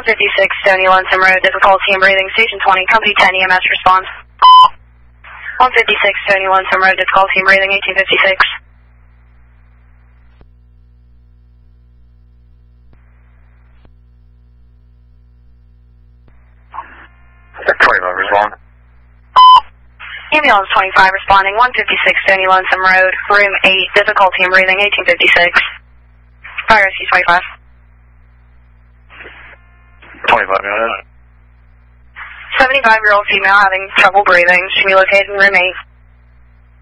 156 Stony Lonesome Road, difficulty in breathing, Station 20, Company 10 EMS response. 156 Stony Lonesome Road, difficulty in breathing, 1856. Respond. Ambulance 25 responding, 156 Stony Lonesome Road, room 8, difficulty in breathing, 1856. Fire rescue 25. 25 minutes. 75-year-old female having trouble breathing. Should be located in room 8.